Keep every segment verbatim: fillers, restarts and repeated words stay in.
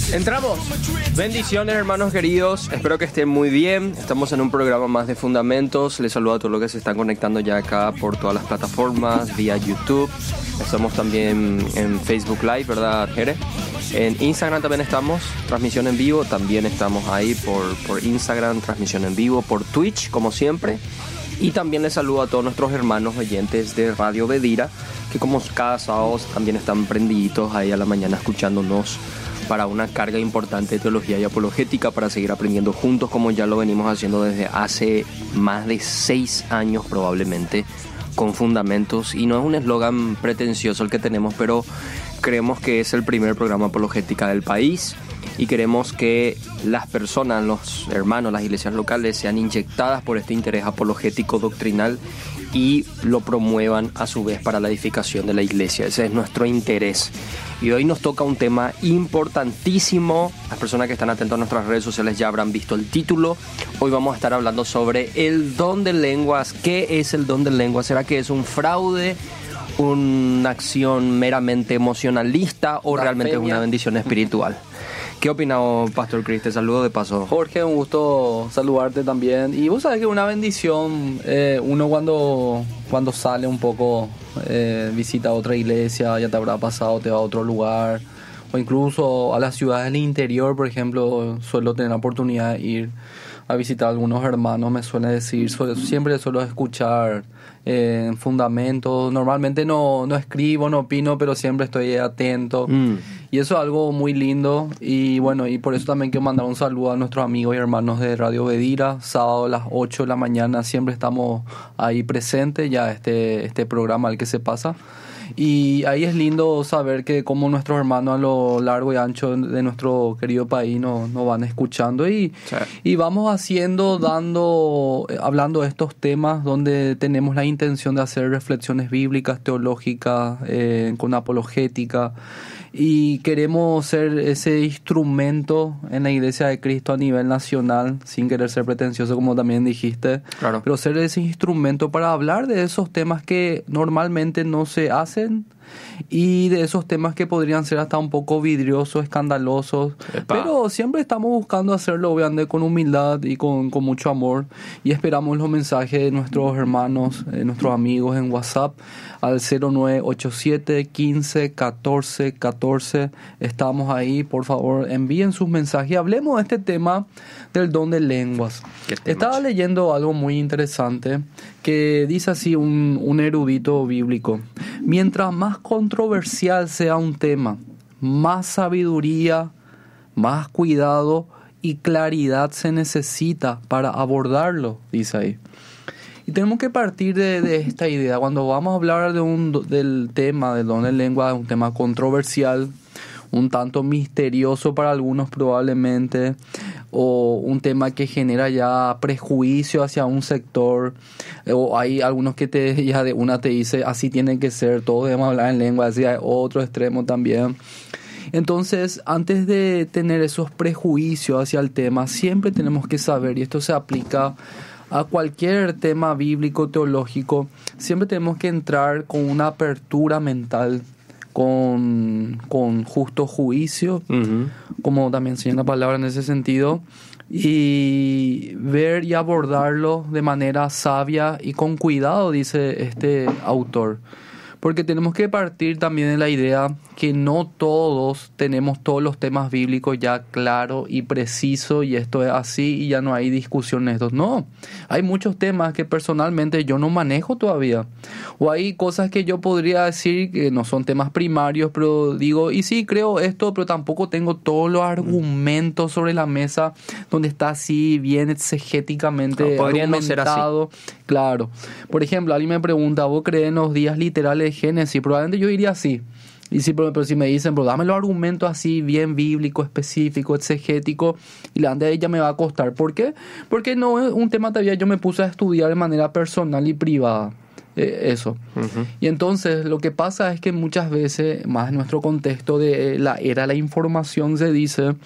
Entramos. Bendiciones, hermanos queridos. Espero que estén muy bien. Estamos en un programa más de Fundamentos. Les saludo a todos los que se están conectando ya acá por todas las plataformas, vía YouTube. Estamos también en Facebook Live, ¿verdad, Jere? En Instagram también estamos, transmisión en vivo. También estamos ahí por, por Instagram, transmisión en vivo, por Twitch, como siempre. Y también les saludo a todos nuestros hermanos oyentes de Radio Bedira, que como cada sábado también están prendiditos ahí a la mañana escuchándonos para una carga importante de teología y apologética, para seguir aprendiendo juntos como ya lo venimos haciendo desde hace más de seis años probablemente, con fundamentos. Y no es un eslogan pretencioso el que tenemos, pero creemos que es el primer programa apologética del país y queremos que las personas, los hermanos, las iglesias locales sean inyectadas por este interés apologético doctrinal y lo promuevan a su vez para la edificación de la iglesia. Ese es nuestro interés. Y hoy nos toca un tema importantísimo. Las personas que están atentas a nuestras redes sociales ya habrán visto el título. Hoy vamos a estar hablando sobre el don de lenguas. ¿Qué es el don de lenguas? ¿Será que es un fraude, una acción meramente emocionalista o realmente es una bendición espiritual? ¿Qué opina, Pastor Chris? Te saludo de paso. Jorge, un gusto saludarte también. Y vos sabés que es una bendición, eh, uno cuando, cuando sale un poco, eh, visita otra iglesia, ya te habrá pasado, te va a otro lugar, o incluso a las ciudades del interior, por ejemplo, suelo tener la oportunidad de ir a visitar a algunos hermanos, me suele decir, suele, siempre suelo escuchar eh, fundamentos. Normalmente no, no escribo, no opino, pero siempre estoy atento. Mm. Y eso es algo muy lindo. Y bueno, y por eso también quiero mandar un saludo a nuestros amigos y hermanos de Radio Bedira. Sábado a las ocho de la mañana siempre estamos ahí presentes, ya este, este programa al que se pasa. Y ahí es lindo saber que como nuestros hermanos a lo largo y ancho de nuestro querido país nos, nos van escuchando y, sí. y vamos haciendo, dando, hablando de estos temas donde tenemos la intención de hacer reflexiones bíblicas, teológicas, eh, con apologética. Y queremos ser ese instrumento en la Iglesia de Cristo a nivel nacional, sin querer ser pretencioso, como también dijiste, claro. Pero ser ese instrumento para hablar de esos temas que normalmente no se hacen y de esos temas que podrían ser hasta un poco vidriosos, escandalosos. Epa. Pero siempre estamos buscando hacerlo, obviamente, con humildad y con, con mucho amor, y esperamos los mensajes de nuestros hermanos, eh, nuestros amigos en WhatsApp al cero nueve ocho siete, quince, catorce, catorce. Estamos ahí, por favor, envíen sus mensajes y hablemos de este tema del don de lenguas. Estaba leyendo algo muy interesante que dice así un, un erudito bíblico: mientras más controversial sea un tema, más sabiduría, más cuidado y claridad se necesita para abordarlo, dice ahí. Y tenemos que partir de, de esta idea. Cuando vamos a hablar de un, del tema del don de lengua, un tema controversial, un tanto misterioso para algunos probablemente, o un tema que genera ya prejuicio hacia un sector, o hay algunos que te, ya de una te dice así tiene que ser, todos debemos hablar en lengua, así hay otro extremo también. Entonces, antes de tener esos prejuicios hacia el tema, siempre tenemos que saber, y esto se aplica a cualquier tema bíblico, teológico, siempre tenemos que entrar con una apertura mental, con, con justo juicio, uh-huh. como también enseña la palabra en ese sentido, y ver y abordarlo de manera sabia y con cuidado, dice este autor. Porque tenemos que partir también de la idea que no todos tenemos todos los temas bíblicos ya claro y preciso, y esto es así y ya no hay discusión en estos. No, hay muchos temas que personalmente yo no manejo todavía. O hay cosas que yo podría decir que no son temas primarios, pero digo, y sí, creo esto, pero tampoco tengo todos los argumentos sobre la mesa donde está así bien exegéticamente no, podría argumentado. No ser así. Claro. Por ejemplo, alguien me pregunta, ¿vos crees en los días literales de Génesis? Probablemente yo diría sí. Y sí, pero, pero si me dicen, pero dame los argumentos así, bien bíblico, específico, exegético, y la de ella me va a costar. ¿Por qué? Porque no es un tema todavía yo me puse a estudiar de manera personal y privada. Eh, eso. Uh-huh. Y entonces lo que pasa es que muchas veces, más en nuestro contexto de la era de la información, se dice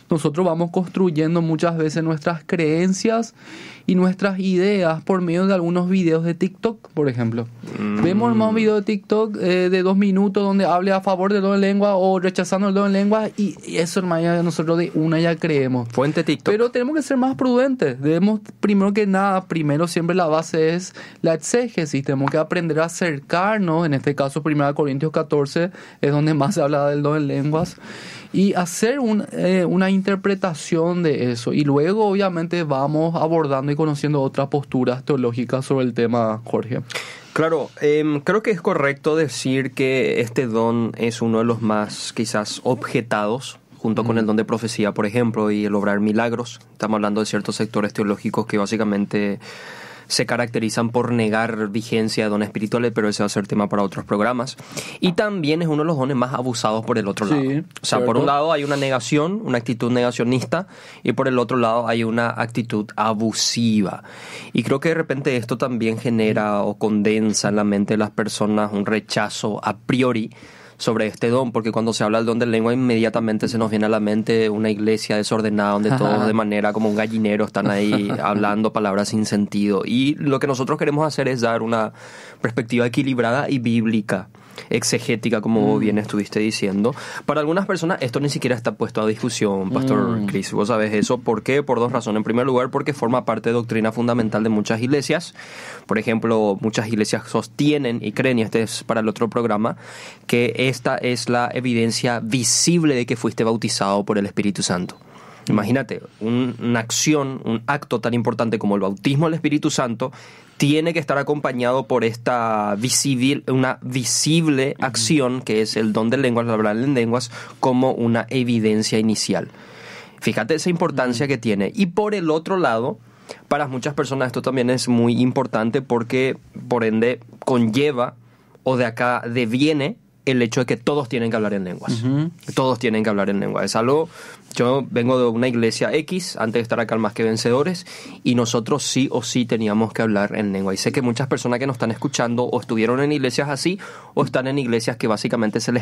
nosotros vamos construyendo muchas veces nuestras creencias y nuestras ideas por medio de algunos videos de TikTok, por ejemplo. Mm. Vemos más un video de TikTok eh, de dos minutos donde hable a favor del don en lengua o rechazando el don en lengua, y, y eso, hermano, ya nosotros de una ya creemos. Fuente TikTok. Pero tenemos que ser más prudentes. Debemos, primero que nada, primero siempre la base es la exégesis. Tenemos que aprender a acercarnos, en este caso primera Corintios catorce es donde más se habla del don en lenguas, y hacer un, eh, una interpretación de eso. Y luego, obviamente, vamos abordando y conociendo otras posturas teológicas sobre el tema, Jorge. Claro, eh, creo que es correcto decir que este don es uno de los más, quizás, objetados, junto mm. con el don de profecía, por ejemplo, y el obrar milagros. Estamos hablando de ciertos sectores teológicos que básicamente se caracterizan por negar vigencia de dones espirituales, pero ese va a ser tema para otros programas. Y también es uno de los dones más abusados por el otro lado. Sí, o sea, cierto. Por un lado hay una negación, una actitud negacionista, y por el otro lado hay una actitud abusiva. Y creo que de repente esto también genera o condensa en la mente de las personas un rechazo a priori sobre este don, porque cuando se habla del don de lengua inmediatamente se nos viene a la mente una iglesia desordenada donde todos de manera como un gallinero están ahí hablando palabras sin sentido, y lo que nosotros queremos hacer es dar una perspectiva equilibrada y bíblica, exegética, como mm. bien estuviste diciendo. Para algunas personas esto ni siquiera está puesto a discusión, Pastor mm. Chris, vos sabés eso. ¿Por qué? Por dos razones. En primer lugar, porque forma parte de doctrina fundamental de muchas iglesias. Por ejemplo, muchas iglesias sostienen y creen, y este es para el otro programa, que esta es la evidencia visible de que fuiste bautizado por el Espíritu Santo. Imagínate, un, una acción, un acto tan importante como el bautismo del Espíritu Santo tiene que estar acompañado por esta visible, una visible acción que es el don de lenguas, hablar en lenguas, como una evidencia inicial. Fíjate esa importancia que tiene. Y por el otro lado, para muchas personas esto también es muy importante porque, por ende, conlleva o de acá deviene el hecho de que todos tienen que hablar en lenguas. Uh-huh. Todos tienen que hablar en lenguas. Es algo... Yo vengo de una iglesia X, antes de estar acá en Más que Vencedores, y nosotros sí o sí teníamos que hablar en lengua. Y sé que muchas personas que nos están escuchando o estuvieron en iglesias así, o están en iglesias que básicamente se les